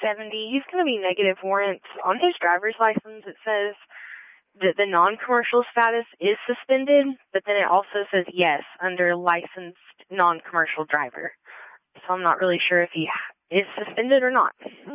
70, he's going to be negative warrants. On his driver's license, it says that the non-commercial status is suspended, but then it also says yes under licensed non-commercial driver. So I'm not really sure if he is suspended or not.